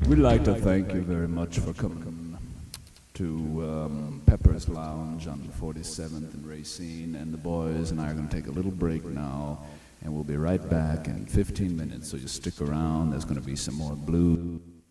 We'd like to thank you very much for coming to Pepper's Lounge on 47th and Racine, and the boys and I are going to take a little break now, and we'll be right back in 15 minutes, so you stick around. There's going to be some more blues.